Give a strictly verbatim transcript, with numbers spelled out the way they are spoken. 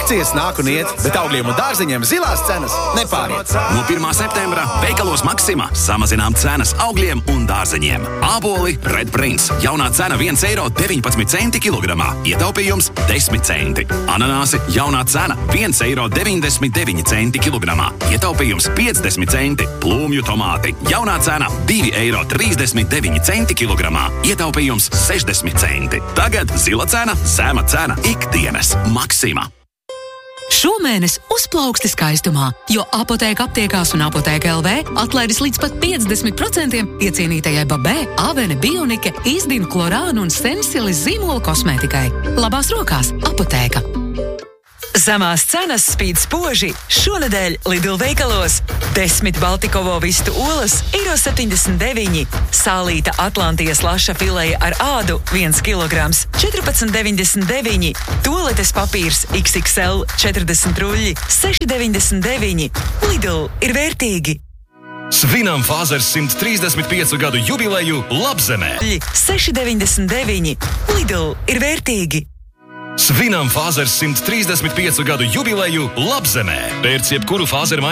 Akcijas nāk un iet, bet augļiem un dārziņiem zilās cenas nepāriet. No pirmā septembra veikalos Maxima samazinām cenas augļiem un dārzeņiem. Āboli Red Prince. Jaunā cena viens eiro deviņpadsmit centi kilogramā. Ietaupījums desmit centi. Ananāsi jaunā cena viens eiro deviņdesmit deviņi centi kilogramā. Ietaupījums piecdesmit centi. Plūmju tomāti. Jaunā cena divi eiro trīsdesmit deviņi centi kilogramā. Ietaupījums sešdesmit centi. Tagad zila cena, zema cena ikdienas. Maxima. Šomēnes uzplauksti skaistumā, jo Apotēka aptiekās un Apotēka L V atlaidis līdz pat piecdesmit procentiem iecienītajai Babē, Avene, Bionike, Izdina, Klorāna un Sensilis zīmola kosmētikai. Labās rokās Apotēka. Zemās cenas spīd spoži šonedēļ Lidl veikalos. Desmit Baltikovo vistu olas eiro septiņdesmit deviņi, sālīta Atlantijas laša fileja ar ādu viens kilograms četrpadsmit deviņdesmit deviņi, toaletes papīrs X X L četrdesmit ruļļi seši deviņdesmit deviņi. Lidl ir vērtīgi. Svinam Fāzers simt trīsdesmit piecu gadu jubileju Labzemē. seši deviņdesmit deviņi. Lidl ir vērtīgi. Svinam Fāzers simt trīsdesmit piecu gadu jubileju Labzemē. Pēc jebkuru Fāzeru